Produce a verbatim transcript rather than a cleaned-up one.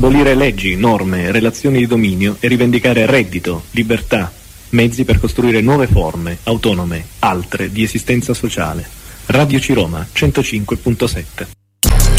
Abolire leggi, norme, relazioni di dominio e rivendicare reddito, libertà, mezzi per costruire nuove forme, autonome, altre, di esistenza sociale. Radio Ciroma centocinque punto sette.